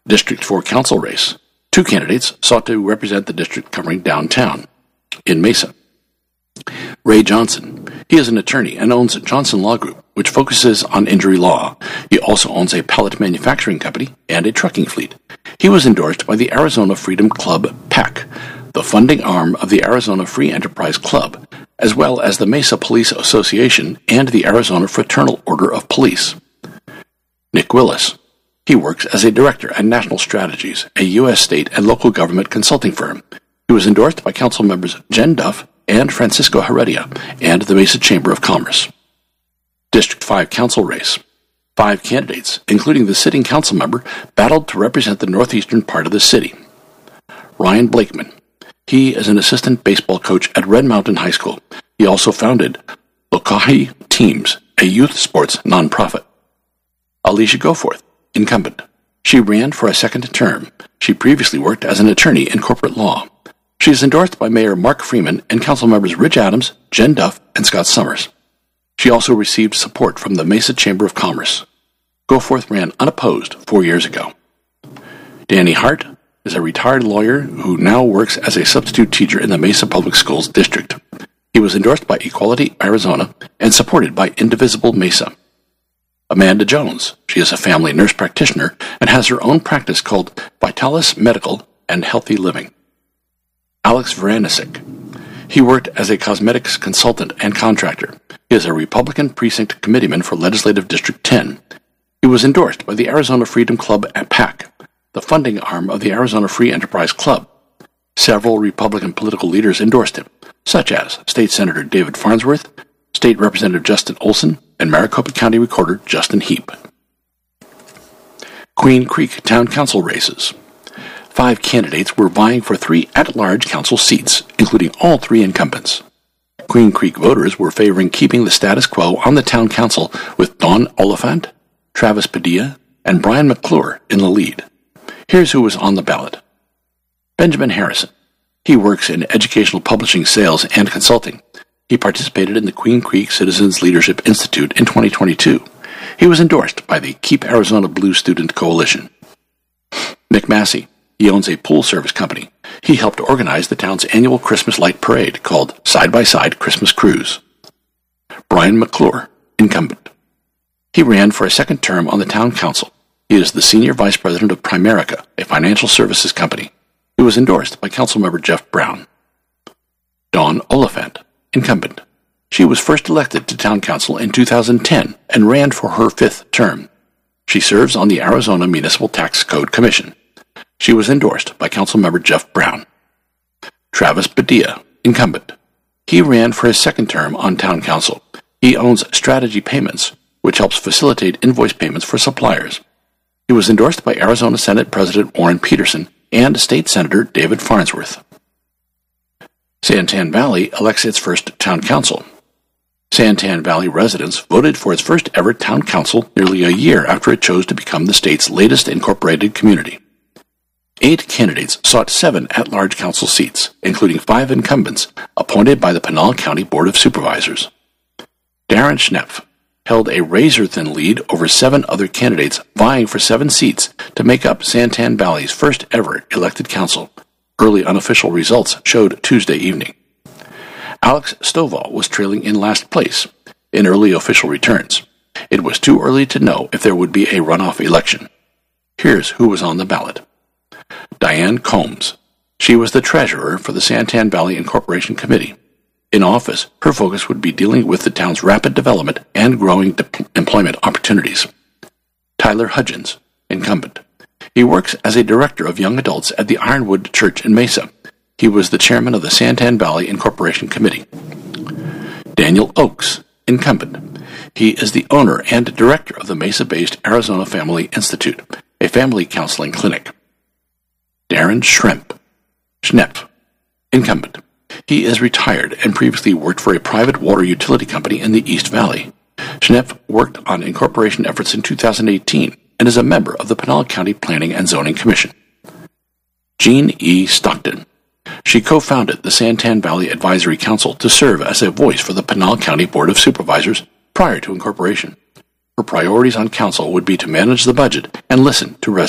District 4 council race. 2 candidates sought to represent the district covering downtown in Mesa. Ray Johnson. He is an attorney and owns Johnson Law Group, which focuses on injury law. He also owns a pallet manufacturing company and a trucking fleet. He was endorsed by the Arizona Freedom Club PAC, the funding arm of the Arizona Free Enterprise Club, as well as the Mesa Police Association and the Arizona Fraternal Order of Police. Nick Willis. He works as a director at National Strategies, a U.S. state and local government consulting firm. He was endorsed by council members Jen Duff and Francisco Heredia and the Mesa Chamber of Commerce. District 5 council race. 5 candidates, including the sitting council member, battled to represent the northeastern part of the city. Ryan Blakeman. He is an assistant baseball coach at Red Mountain High School. He also founded Lokahi Teams, a youth sports nonprofit. Alicia Goforth, incumbent. She ran for a second term. She previously worked as an attorney in corporate law. She is endorsed by Mayor Mark Freeman and council members Rich Adams, Jen Duff, and Scott Summers. She also received support from the Mesa Chamber of Commerce. Goforth ran unopposed 4 years ago. Danny Hart is a retired lawyer who now works as a substitute teacher in the Mesa Public Schools District. He was endorsed by Equality Arizona and supported by Indivisible Mesa. Amanda Jones. She is a family nurse practitioner and has her own practice called Vitalis Medical and Healthy Living. Alex Varanasic. He worked as a cosmetics consultant and contractor. He is a Republican Precinct Committeeman for Legislative District 10. He was endorsed by the Arizona Freedom Club at PAC, the funding arm of the Arizona Free Enterprise Club. Several Republican political leaders endorsed him, such as State Senator David Farnsworth, State Representative Justin Olson, and Maricopa County Recorder Justin Heap. Queen Creek Town Council races. 5 candidates were vying for 3 at-large council seats, including all 3 incumbents. Queen Creek voters were favoring keeping the status quo on the town council with Don Oliphant, Travis Padilla, and Brian McClure in the lead. Here's who was on the ballot. Benjamin Harrison. He works in educational publishing, sales, and consulting. He participated in the Queen Creek Citizens Leadership Institute in 2022. He was endorsed by the Keep Arizona Blue Student Coalition. Nick Massey. He owns a pool service company. He helped organize the town's annual Christmas light parade called Side by Side Christmas Cruise. Brian McClure, incumbent. He ran for a second term on the town council. He is the senior vice president of Primerica, a financial services company. He was endorsed by councilmember Jeff Brown. Dawn Oliphant, incumbent. She was first elected to town council in 2010 and ran for her 5th term. She serves on the Arizona Municipal Tax Code Commission. She was endorsed by councilmember Jeff Brown. Travis Padilla, incumbent. He ran for his 2nd term on town council. He owns Strategy Payments, which helps facilitate invoice payments for suppliers. He was endorsed by Arizona Senate President Warren Peterson and State Senator David Farnsworth. Santan Valley elects its first town council. Santan Valley residents voted for its first ever town council nearly a year after it chose to become the state's latest incorporated community. 8 candidates sought 7 at-large council seats, including 5 incumbents appointed by the Pinal County Board of Supervisors. Darren Schnepf held a razor-thin lead over 7 other candidates vying for 7 seats to make up Santan Valley's first ever elected council. Early unofficial results showed Tuesday evening. Alex Stovall was trailing in last place in early official returns. It was too early to know if there would be a runoff election. Here's who was on the ballot. Diane Combs. She was the treasurer for the Santan Valley Incorporation Committee. In office, her focus would be dealing with the town's rapid development and growing employment opportunities. Tyler Hudgens, incumbent. He works as a director of young adults at the Ironwood Church in Mesa. He was the chairman of the Santan Valley Incorporation Committee. Daniel Oakes, incumbent. He is the owner and director of the Mesa-based Arizona Family Institute, a family counseling clinic. Darren Schnepf, incumbent. He is retired and previously worked for a private water utility company in the East Valley. Schnepf worked on incorporation efforts in 2018 and is a member of the Pinal County Planning and Zoning Commission. Jean E. Stockton. She co-founded the Santan Valley Advisory Council to serve as a voice for the Pinal County Board of Supervisors prior to incorporation. Her priorities on council would be to manage the budget and listen to residents.